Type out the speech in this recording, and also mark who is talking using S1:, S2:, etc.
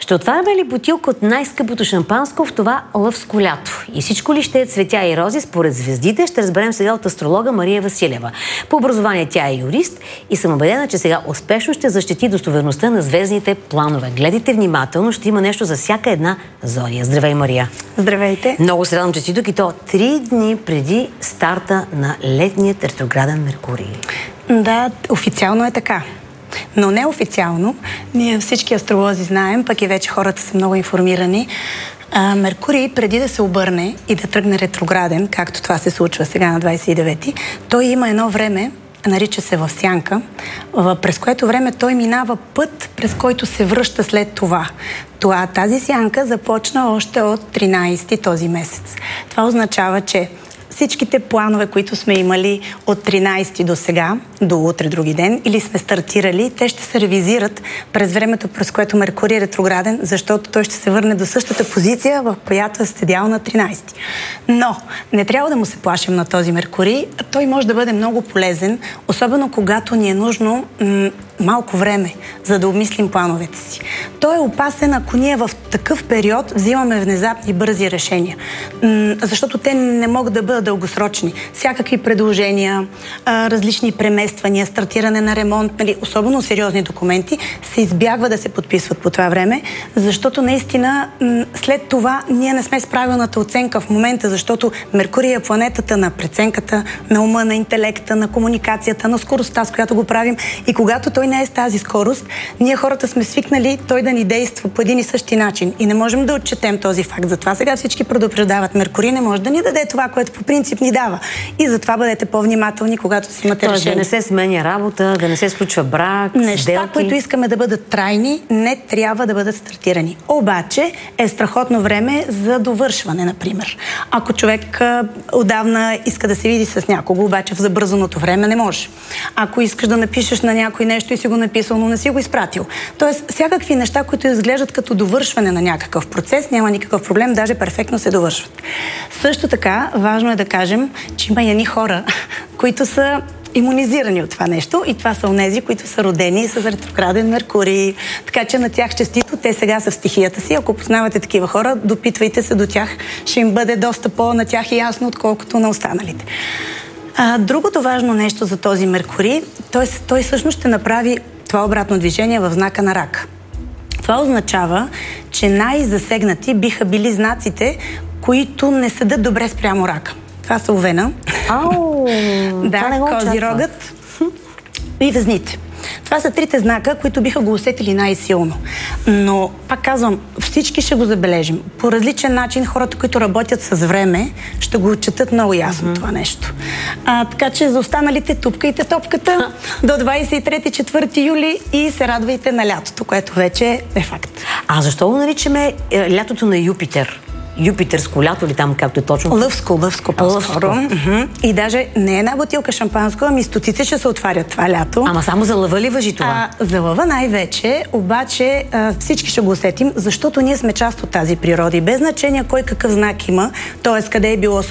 S1: Ще отваряме ли бутилка от най-скъпото шампанско в това лъвско лято? И всичко ли ще е цветя и рози според звездите? Ще разберем сега от астролога Мария Василева. По образование тя е юрист и съм убедена, че сега успешно ще защити достоверността на звездните планове. Гледайте внимателно, ще има нещо за всяка една зодия. Здравей, Мария!
S2: Здравейте!
S1: Много се радвам, че си тук и то 3 дни преди старта на летният ретрограден Меркурий.
S2: Да, официално е така. Но неофициално, ние всички астролози знаем, пък и вече хората са много информирани, Меркурий, преди да се обърне и да тръгне ретрограден, както това се случва сега на 29-ти, той има едно време, нарича се в сянка, през което време той минава път, през който се връща след това. Тази сянка започна още от 13-ти този месец. Това означава, че всичките планове, които сме имали от 13 до сега, до утре други ден, или сме стартирали, те ще се ревизират през времето, през което Меркурий е ретрограден, защото той ще се върне до същата позиция, в която е седял на 13. Но не трябва да му се плашим на този Меркурий. Той може да бъде много полезен, особено когато ни е нужно малко време, за да обмислим плановете си. Той е опасен, ако ние в такъв период взимаме внезапни бързи решения, защото те не могат да бъдат дългосрочни. Всякакви предложения, различни премествания, стартиране на ремонт, особено сериозни документи, се избягва да се подписват по това време, защото наистина след това ние не сме с правилната оценка в момента, защото Меркурий е планетата на преценката, на ума, на интелекта, на комуникацията, на скоростта, с която го правим. И когато той не е с тази скорост, ние хората сме свикнали той да ни действа по един и същи начин. И не можем да отчетем този факт. Затова сега всички предупреждават. Меркурий не може да ни даде това, което по принцип ни дава. И затова бъдете по-внимателни, когато си имате решение.
S1: Да не се сменя работа, да не се случва брак,
S2: неща,
S1: сделки,
S2: които искаме да бъдат трайни, не трябва да бъдат стартирани. Обаче е страхотно време за довършване, например. Ако човек отдавна иска да се види с някого, обаче в забързаното време не може. Ако искаш да напишеш на някой нещо и си го написал, но не си го изпратил. Тоест, всякакви неща, които изглеждат като довършване на някакъв процес, няма никакъв проблем, даже перфектно се довършват. Също така, важно е да кажем, че има едни хора, които са имунизирани от това нещо и това са онези, които са родени с ретрограден Меркурий. Така че на тях честито, те сега са в стихията си. Ако познавате такива хора, допитвайте се до тях. Ще им бъде доста по-на тях и ясно, отколкото на останалите. Другото важно нещо за този Меркурий, той всъщност ще направи това обратно движение в знака на Рак. Това означава, че най-засегнати биха били знаците, които не седат добре спрямо Рака. Това са Овена, Козирогът и Везните. Това са трите знака, които биха го усетили най-силно. Но, пак казвам, всички ще го забележим. По различен начин хората, които работят с време, ще го отчетат много ясно това нещо. Така че за останалите тупкайте топката до 23-4 юли и се радвайте на лятото, което вече е факт.
S1: А защо го наричаме лятото на Юпитер? Юпитерско лято или там както е точно?
S2: Лъвско по-скоро. И даже не една бутилка шампанско, ами стотици ще се отварят това лято.
S1: Ама само за лъва ли важи това?
S2: За лъва най-вече, обаче всички ще го усетим, защото ние сме част от тази природа и без значение кой какъв знак има, т.е. къде е било